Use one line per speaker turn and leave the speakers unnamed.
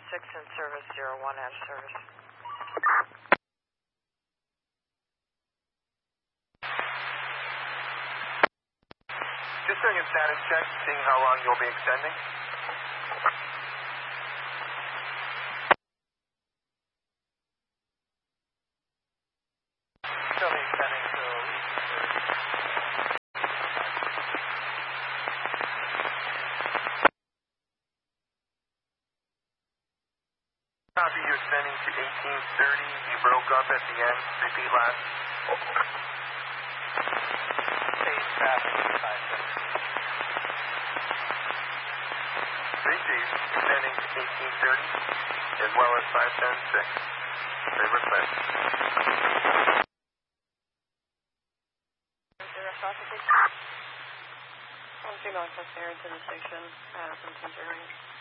in service, 01 out of service.
Just doing a status check, seeing how long you'll be extending. Still be extending till 18:30. Copy, you extending to 18:30. You broke up at the end. Repeat last. Stage traffic, 510. Receive, extending to 18:30, as well as 510-6. Favorite place.
I'm signaling from there to the station, from Centurion.